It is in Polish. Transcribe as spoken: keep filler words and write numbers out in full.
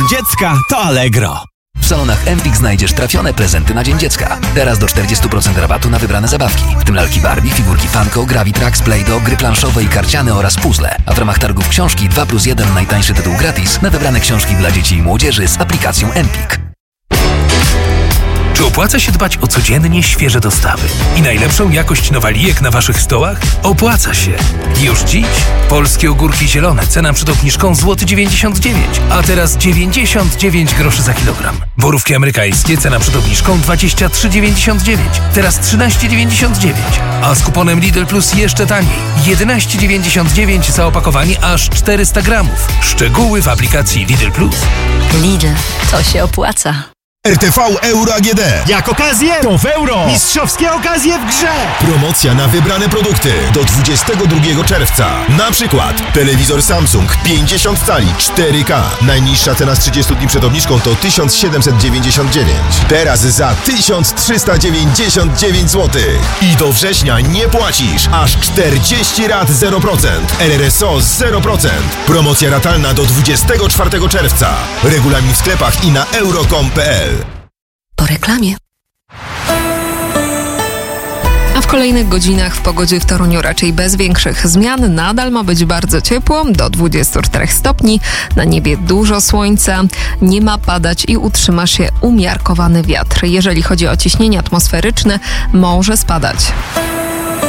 dziecka to Allegro. W salonach Empik znajdziesz trafione prezenty na Dzień Dziecka. Teraz do czterdzieści procent rabatu na wybrane zabawki, w tym lalki Barbie, figurki Funko, Gravitrax, Play-Doh, gry planszowe i karciane oraz puzzle. A w ramach targów książki dwa plus jeden najtańszy tytuł gratis na wybrane książki dla dzieci i młodzieży z aplikacją Empik. Czy opłaca się dbać o codziennie świeże dostawy i najlepszą jakość nowalijek na waszych stołach? Opłaca się. Już dziś polskie ogórki zielone, cena przed obniżką złoty dziewięćdziesiąt dziewięć, a teraz dziewięćdziesiąt dziewięć groszy za kilogram. Borówki amerykańskie, cena przed obniżką dwadzieścia trzy dziewięćdziesiąt dziewięć, teraz trzynaście dziewięćdziesiąt dziewięć, a z kuponem Lidl Plus jeszcze taniej. jedenaście dziewięćdziesiąt dziewięć za opakowanie aż czterysta gramów. Szczegóły w aplikacji Lidl Plus. Lidl, to się opłaca. R T V Euro A G D. Jak okazję, to w euro. Mistrzowskie okazje w grze. Promocja na wybrane produkty do dwudziestego drugiego czerwca. Na przykład telewizor Samsung pięćdziesiąt cali cztery K. Najniższa cena z trzydziestu dni przed obniżką to tysiąc siedemset dziewięćdziesiąt dziewięć. Teraz za tysiąc trzysta dziewięćdziesiąt dziewięć złotych. I do września nie płacisz. Aż czterdzieści rat zero procent. R R S O zero procent. Promocja ratalna do dwudziestego czwartego czerwca. Regulamin w sklepach i na euro kropka com kropka p l. Po reklamie. A w kolejnych godzinach w pogodzie w Toruniu raczej bez większych zmian. Nadal ma być bardzo ciepło, do dwudziestu czterech stopni. Na niebie dużo słońca, nie ma padać i utrzyma się umiarkowany wiatr. Jeżeli chodzi o ciśnienie atmosferyczne, może spadać.